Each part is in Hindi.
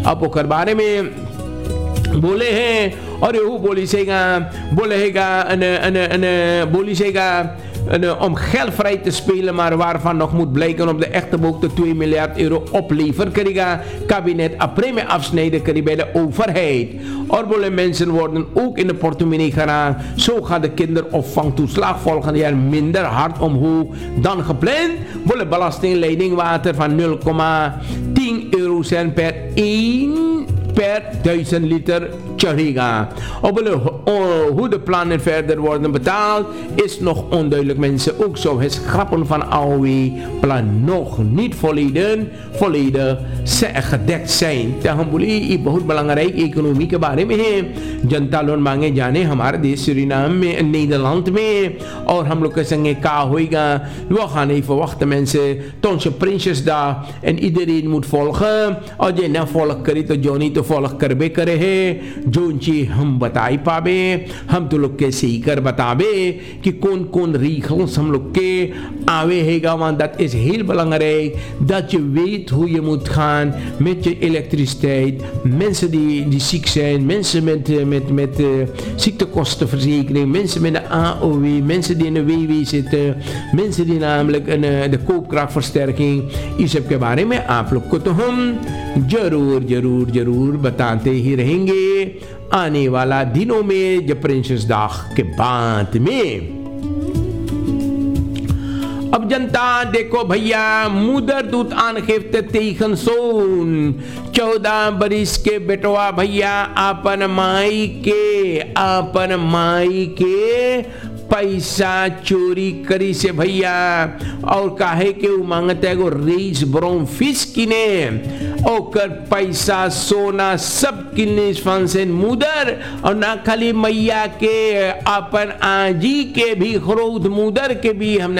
अब ओकर बारे में बोले हैं और यहू बोली zeggen om geld vrij te spelen, maar waarvan nog moet blijken op de echte boek de 2 miljard euro opleveren. Krijgen kabinet een premie afsnijden bij de overheid. Orbole mensen worden ook in de portemonnee geraakt. Zo gaat de kinderopvangtoeslag volgend jaar minder hard omhoog dan gepland. Bolle belastingleidingwater van 0,10 eurocent per 1000 liter Chariga. Hoe de plannen verder worden betaald is nog onduidelijk. Mensen, ook zo het schrappen van AOW-plan nog niet volledig gedekt zijn. ये बहुत belangrijk economie के बारे में है. जनता लोन मांगे जाने हमारे देश सूरीनाम में, नीदरलैंड में, और हम लोग के संगे का होएगा. We gaan even wachten mensen tot ze Prinsjesdag en iedereen moet volgen. और जे न volg करी तो जो नहीं तो volg करबे करे है. जो चीज हम बताई पावे, हम तो लोग के सही कर बतावे कि कौन कौन regels हम लोग के आवे हैगा. Want dat is heel belangrijk dat je weet hoe je moet gaan met je elektriciteit. Mensen die ziek zijn, mensen met ziektekostenverzekering, mensen met een AOW, mensen die in de WW zitten, mensen die namelijk de koopkrachtversterking इस सब के बारे में आप लोग को तो हम जरूर बताते ही रहेंगे आने वाला दिनों में, जब प्रिंसेस दाग के बाद में. अब जनता देखो भैया, moeder doet aangifte tegen zoon 14 बरिस के बेटवा भैया अपन माई के पैसा चोरी करी से भैया, और काहे के वो मांगते है रीच ब्राउन फिश किने और पैसा सोना सब किने फंसेन मुदर, और ना खाली मैया के अपन आजी के भी खरोद मुदर के भी, हम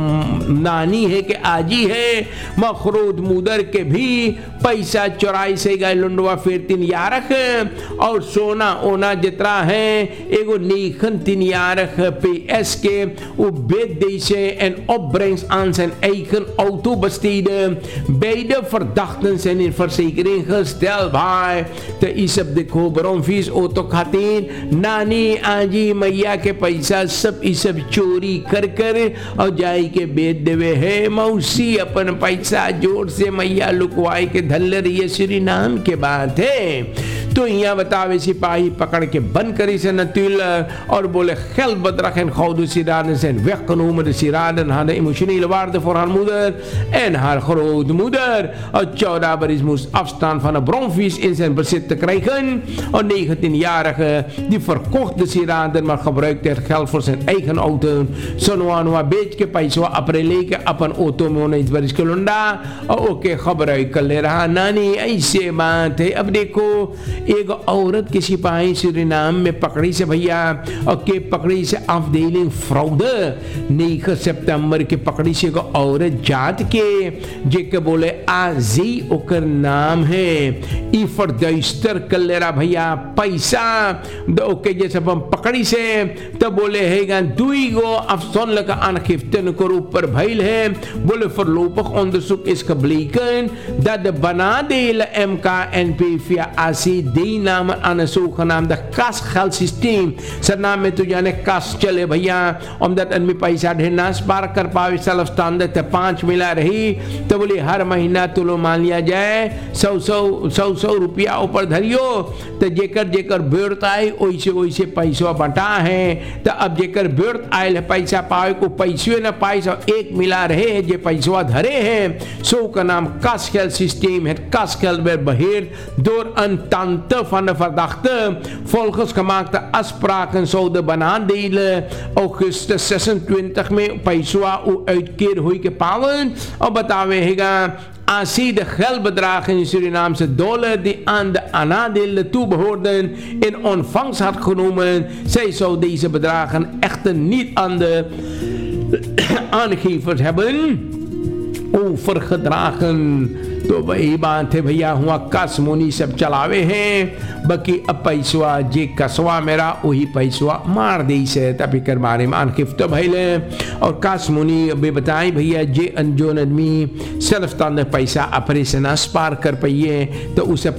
नानी है कि आजी है मखरोद मुदर के भी पैसा चुराई से गए लुंडवा फिर 3 यारख, और सोना ओना जितना है एगो 9 यारख पे PS के beet deze en opbrengst aan zijn eigen auto besteden. Beide verdachten zijn in verzekering gesteld bij de isab de bronfis auto खातिर नानी आजी मैया के पैसा सब इसब चोरी कर और जाई के बेच देवे है. मौसी अपन पैसा जोर से मैया लुकवाई के धल्लर, ये श्री नाम के बात है. तो यहाँ बतावे सिपाही पकड़ के बंद करी से natuurlijk और बोले geld bedrag en gouden sieraden zijn weggenomen. De sieraden hadden emotionele waarde voor haar moeder en haar grootmoeder. 14 baris moest afstaan van een bronvis in zijn bezit te krijgen. Een 19-jarige die verkocht de sieraden, maar gebruikte het geld voor zijn eigen auto. Zo'n beetje पैसा अपने लेके अपन ऑटो में उन्हें इस बारिश के लुंडा ओके खबर कर ले रहा. नानी ऐसे बात है. अब देखो एक औरत के सिपाही सूरीनाम में पकड़ी से भैया, और के पकड़ी से afdeling fraude 9 सितंबर के पकड़ी से को औरत जात के जेके बोले आजी ओकर नाम है ई फरदस्तर कर ले रहा भैया पैसा ओके जैसे हम पकड़ी से तब बोले हैगा दुईगो अफसन लगा aangiften ऊपर भइल है. बोले voorlopig onderzoek is gebleken dat de benadelen MKNP via ACD-namen aan een zogenaamde kasgeldsysteem. Zijn naam met जाने kas चले भैया, omdat आदमी पैसा ढेरना स्पार कर पावे selfstandig te 5 मिला रही तो बोले हर महीना तुलो मान लिया जाए 100 रुपया ऊपर धरियो तो जेकर बेर्थ आए वैसे पैसा बटा है. तो अब जेकर बेर्थ आयल है पैसा पावे को पैसे न पाए 1 मिला रहे है जे पैसा धरे है. सो का नाम kasgeldsysteem. Het kasgeld werd beheerd door een tante van de verdachte. Volgens gemaakte afspraken zouden benadelen augustus 26 में पैसा uitkeer हुई के पावन और बतावे हैगा आसी de geldbedragen in Surinaamse dollar die aan de aanadelen toebehoorden in ontvangst had genomen. Zij zou deze bedragen echter niet aan de aangevers hebben overgedragen. तो वही बात है भैया, हुआ कसमुनी सब चलावे हैं. बाकी अब पैसवा जे कसवा मेरा वही पैसवा मार दी से तभी कर बारे में अनखिफ्त भैले. और कसमुनी अभी बताएं भैया जे अनजोन आदमी सेल्फ पैसा ऑपरेशन पार कर पाइए तो उसे